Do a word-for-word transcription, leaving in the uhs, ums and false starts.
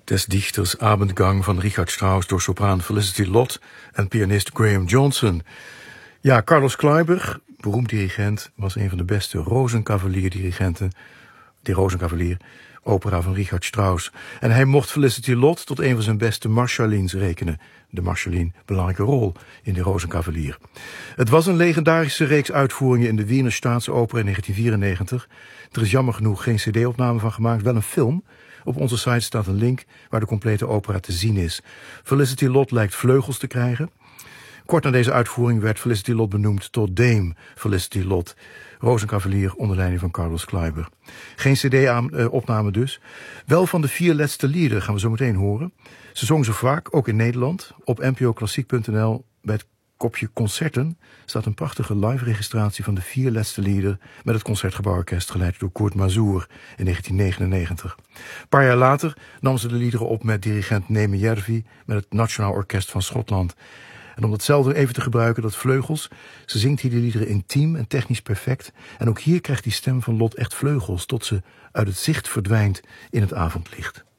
des Dichters Abendgang van Richard Strauss door sopraan Felicity Lott en pianist Graham Johnson. Ja, Carlos Kleiber, beroemd dirigent, was een van de beste Rozenkavalier-dirigenten. De Rozenkavalier, opera van Richard Strauss. En hij mocht Felicity Lott tot een van zijn beste Marschallins rekenen. De Marschallin, belangrijke rol in de Rozenkavalier. Het was een legendarische reeks uitvoeringen in de Wiener Staatsoper in negentien vierennegentig. Er is jammer genoeg geen cd-opname van gemaakt, wel een film. Op onze site staat een link waar de complete opera te zien is. Felicity Lott lijkt vleugels te krijgen. Kort na deze uitvoering werd Felicity Lott benoemd tot Dame Felicity Lott, Rozenkavalier onder leiding van Carlos Kleiber. Geen cd-opname dus. Wel van de vier laatste lieder gaan we zo meteen horen. Ze zong ze vaak, ook in Nederland. Op n p o klassiek punt n l bij het kopje concerten staat een prachtige live-registratie van de vier laatste lieder met het Concertgebouworkest geleid door Kurt Masur in negentien negenennegentig. Een paar jaar later nam ze de liederen op met dirigent Neeme Järvi met het Nationaal Orkest van Schotland. En om datzelfde even te gebruiken, dat vleugels, ze zingt hier de liederen intiem en technisch perfect. En ook hier krijgt die stem van Lott echt vleugels tot ze uit het zicht verdwijnt in het avondlicht.